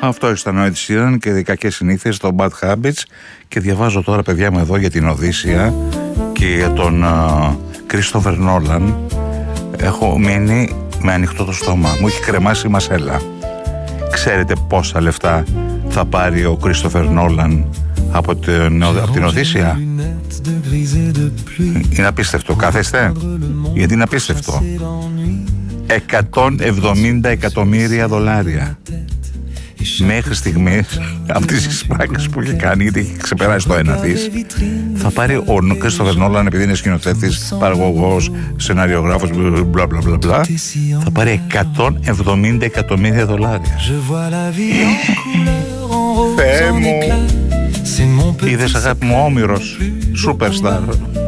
Αυτό ήταν ο Ed Sheeran και οι κακές συνήθειες, το Bad Habits. Και διαβάζω τώρα, παιδιά μου, εδώ για την Οδύσσεια και για τον Christopher Nolan. Έχω μείνει με ανοιχτό το στόμα. Μου έχει κρεμάσει η μασέλα. Ξέρετε πόσα λεφτά θα πάρει ο Christopher Nolan από την Οδύσσεια? Είναι απίστευτο. Κάθεστε, γιατί είναι απίστευτο. 170 εκατομμύρια δολάρια. Μέχρι στιγμής, από τις εισπράξεις που έχει κάνει, γιατί έχει ξεπεράσει το 1 δις, θα πάρει ο Christopher Nolan, επειδή είναι σκηνοθέτης, παραγωγός, σεναριογράφος, μπλα μπλα μπλα μπλα, θα πάρει 170 εκατομμύρια δολάρια. Θεέ μου! Είδες, αγάπη μου, Όμηρος, superstar.